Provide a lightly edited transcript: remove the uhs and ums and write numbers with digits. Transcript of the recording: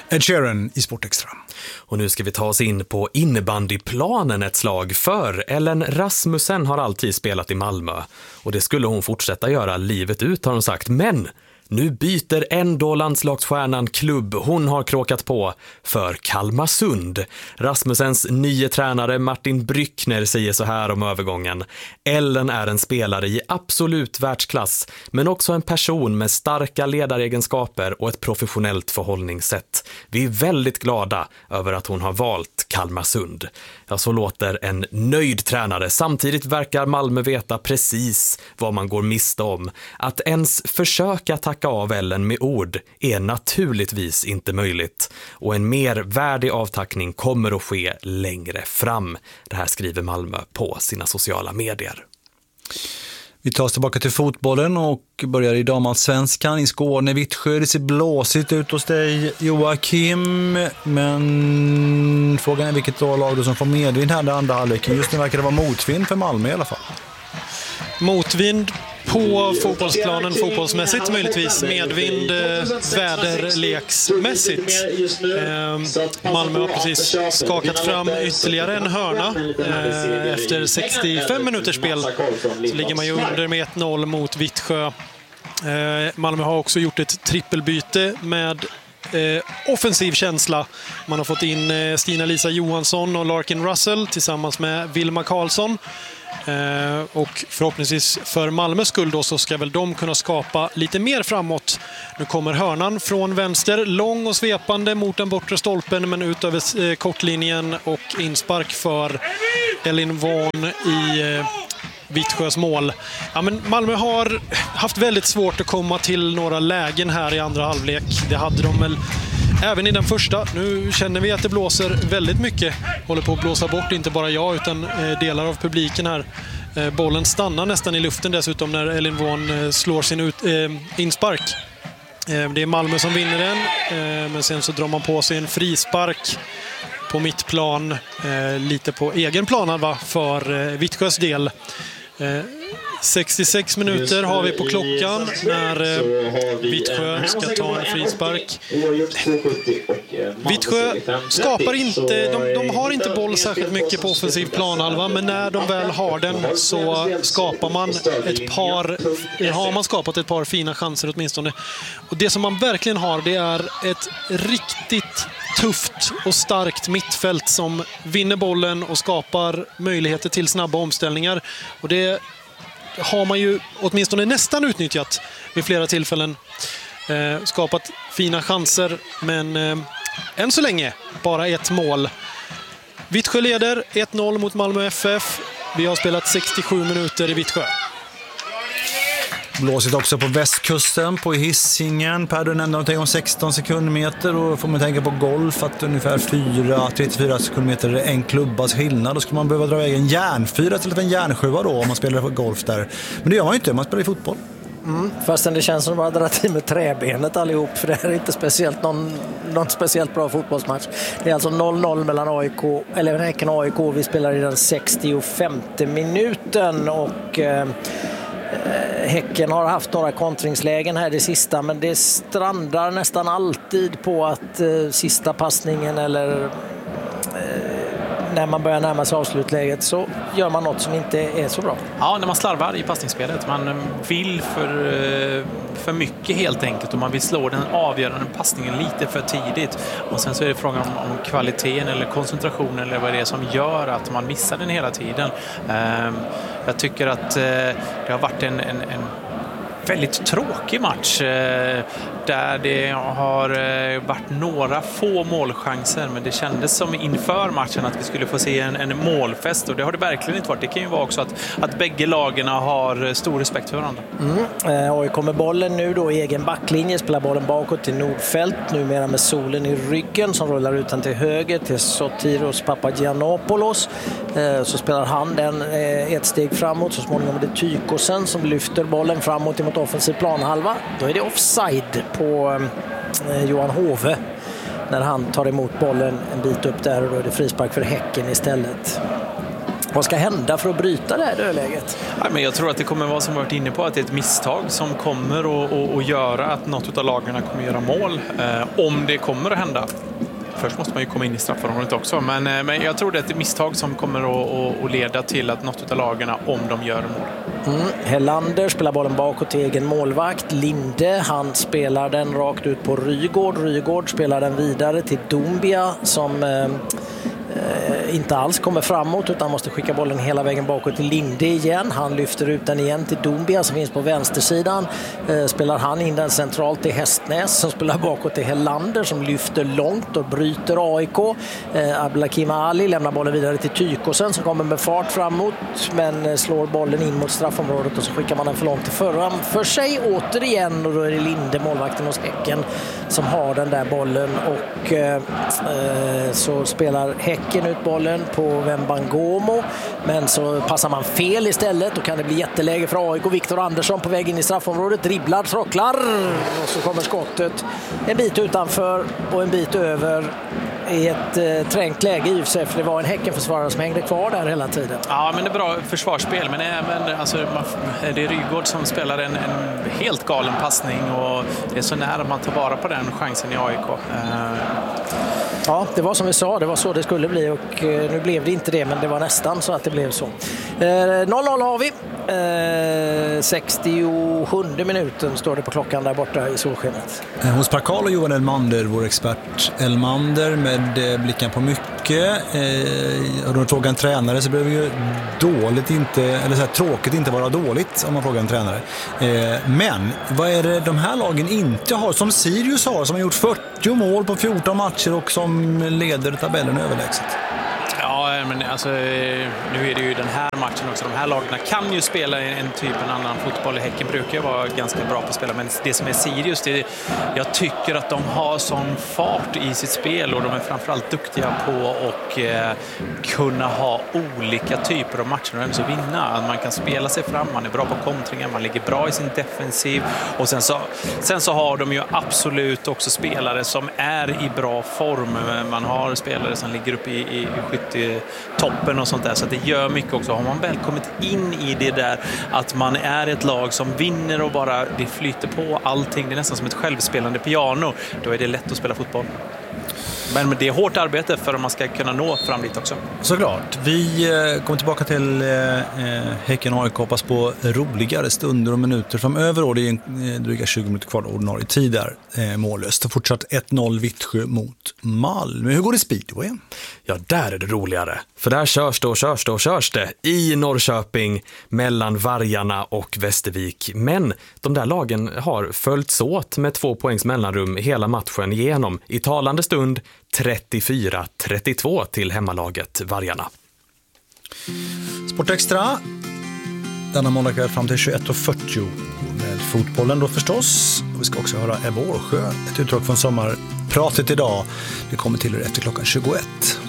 Ed Sheeran i Sportextra. Och nu ska vi ta oss in på innebandyplanen ett slag, för Ellen Rasmussen har alltid spelat i Malmö och det skulle hon fortsätta göra livet ut, har hon sagt. Men nu byter ändå landslagsstjärnan klubb. Hon har kråkat på för Kalmarsund. Rasmussens nya tränare Martin Bryckner säger så här om övergången: Ellen är en spelare i absolut världsklass, men också en person med starka ledaregenskaper och ett professionellt förhållningssätt. Vi är väldigt glada över att hon har valt Kalmarsund. Ja, så låter en nöjd tränare. Samtidigt verkar Malmö veta precis vad man går miste om. Att ens försöka tacka av Ellen med ord är naturligtvis inte möjligt. Och en mer värdig avtackning kommer att ske längre fram. Det här skriver Malmö på sina sociala medier. Vi tar oss tillbaka till fotbollen och börjar i damallsvenskan i Skåne. Vittsjö, det ser blåsigt ut hos dig, Joakim. Men frågan är vilket lag som får medvind här i andra halvleken. Just nu verkar det vara motvind för Malmö i alla fall. Motvind på fotbollsplanen, fotbollsmässigt möjligtvis, medvind väderleksmässigt. Malmö har precis skakat fram ytterligare en hörna. Efter 65 minuters spel så ligger man ju under med 1-0 mot Vittsjö. Malmö har också gjort ett trippelbyte med offensiv känsla. Man har fått in Stina-Lisa Johansson och Larkin Russell tillsammans med Vilma Karlsson. Och förhoppningsvis för Malmös skull då så ska väl de kunna skapa lite mer framåt. Nu kommer hörnan från vänster, lång och svepande mot den bortre stolpen, men ut över kortlinjen och inspark för Elin Vaughan i Vittsjös mål. Ja, men Malmö har haft väldigt svårt att komma till några lägen här i andra halvlek. Det hade de väl även i den första. Nu känner vi att det blåser väldigt mycket. Håller på att blåsa bort, inte bara jag utan delar av publiken här. Bollen stannar nästan i luften dessutom när Elin Vaughan slår sin inspark. Det är Malmö som vinner den, men sen så drar man på sig en frispark på mittplan, lite på egen plan för Vittsjös del. 66 minuter har vi på klockan när Vittsjö ska ta en frispark. Vittsjö skapar inte, de har inte boll särskilt mycket på offensiv planhalva, men när de väl har den så skapar man har man skapat ett par fina chanser åtminstone. Och det som man verkligen har, det är ett riktigt tufft och starkt mittfält som vinner bollen och skapar möjligheter till snabba omställningar. Och det har man ju åtminstone nästan utnyttjat vid flera tillfällen. Skapat fina chanser, men än så länge bara ett mål. Vittsjö leder 1-0 mot Malmö FF. Vi har spelat 67 minuter i Vittsjö. Blåsigt också på västkusten, på Hisingen. Per, du nämnde någonting om 16 sekundmeter, och får man tänka på golf att ungefär 34 sekundmeter är en klubbas skillnad. Då skulle man behöva dra iväg en järnfyra till en järnsjua då om man spelar golf där. Men det gör man ju inte, man spelar i fotboll. Fastän det känns som att man drar till med träbenet allihop, för det är inte speciellt någon speciellt bra fotbollsmatch. Det är alltså 0-0 mellan Häcken och AIK. Vi spelar i den 65:e minuten och Häcken har haft några kontringslägen här det sista, men det strandar nästan alltid på att sista passningen eller när man börjar närma sig avslutläget så gör man något som inte är så bra. Ja, när man slarvar i passningsspelet. Man vill för mycket helt enkelt, och man vill slå den avgörande passningen lite för tidigt. Och sen så är det frågan om kvaliteten eller koncentrationen eller vad det är som gör att man missar den hela tiden. Jag tycker att det har varit en väldigt tråkig match där det har varit några få målchanser, men det kändes som inför matchen att vi skulle få se en målfest, och det har det verkligen inte varit. Det kan ju vara också att bägge lagen har stor respekt för varandra. AIK kommer bollen nu då i egen backlinje, spelar bollen bakåt till Nordfält, numera med Solen i ryggen som rullar ut den till höger till Sotiros Papagiannopoulos. Så spelar han den ett steg framåt, så småningom är det Tykosen som lyfter bollen framåt mot offensiv planhalva. Då är det offside på Johan Hove när han tar emot bollen en bit upp där, och då är det frispark för Häcken istället. Vad ska hända för att bryta det här dödläget? Ja, men jag tror att det kommer vara som vi varit inne på, att det är ett misstag som kommer att göra att något av lagarna kommer göra mål. Om det kommer att hända. Först måste man ju komma in i straffområdet också. Men jag tror det är ett misstag som kommer att leda till att något av lagarna, om de gör mål. Helander spelar bollen bakåt till egen målvakt. Linde, han spelar den rakt ut på Rygård. Rygård spelar den vidare till Doumbia som inte alls kommer framåt utan måste skicka bollen hela vägen bakåt till Linde igen. Han lyfter ut den igen till Doumbia som finns på vänstersidan. Spelar han in den centralt till Hästnäs som spelar bakåt till Helander som lyfter långt och bryter AIK. Abdelakim Ali lämnar bollen vidare till Tykosen som kommer med fart framåt men slår bollen in mot straffområdet och så skickar man den för långt till för sig återigen och då är det Linde, målvakten hos Häcken, som har den där bollen och så spelar Häcken ut bollen på Wembangomo men så passar man fel istället och kan det bli jätteläge för AIK. Viktor Andersson på väg in i straffområdet, dribblar, trocklar och så kommer skottet en bit utanför och en bit över i ett trängt läge i sig, för det var en Häckenförsvarare som hängde kvar där hela tiden. Ja, men det är bra försvarsspel, men alltså, det är Rygård som spelar en helt galen passning och det är så nära man tar vara på den chansen i AIK. Ja, det var som vi sa, det var så det skulle bli och nu blev det inte det, men det var nästan så att det blev så. 0-0 har vi. 67 minuten står det på klockan där borta i solskenet. Hos Prakal och Johan Elmander, vår expert Elmander, med blicken på mycket. Och då frågar en tränare så behöver ju dåligt inte, eller så här, tråkigt inte vara dåligt om man frågar en tränare. Men vad är det de här lagen inte har, som Sirius har, som har gjort 40 mål på 14 matcher och som leder tabellen överlägset? Ja, men alltså, nu är det ju den här matchen också. De här lagarna kan ju spela en annan fotboll. Häcken brukar ju vara ganska bra på att spela, men det som är Sirius, jag tycker att de har sån fart i sitt spel och de är framförallt duktiga på att kunna ha olika typer av matcher och ändå vinna. Att man kan spela sig fram, man är bra på kontringar, man ligger bra i sin defensiv och sen så har de ju absolut också spelare som är i bra form. Man har spelare som ligger upp i skyttetoppen och sånt där, så det gör mycket också. Har man väl kommit in i det där att man är ett lag som vinner och bara det flyter på allting, det är nästan som ett självspelande piano, då är det lätt att spela fotboll. Men det är hårt arbete för att man ska kunna nå fram dit också. Såklart. Vi kommer tillbaka till Häcken och AIK, hoppas på roligare stunder och minuter framöver. Och det är dryga 20 minuter kvar ordinarie tid där, mållöst. Och fortsatt 1-0 Vittsjö mot Malmö. Hur går det i Speedway? Ja, där är det roligare. För där körs det i Norrköping mellan Vargarna och Västervik. Men de där lagen har följts åt med 2 poängs mellanrum hela matchen igenom. I talande stund 34-32 till hemmalaget Vargarna. Sportextra denna måndag kväll fram till 21:40 med fotbollen då förstås. Och vi ska också höra Ebba Årsjö, ett utdrag från sommarpratet idag. Det kommer till er efter klockan 21.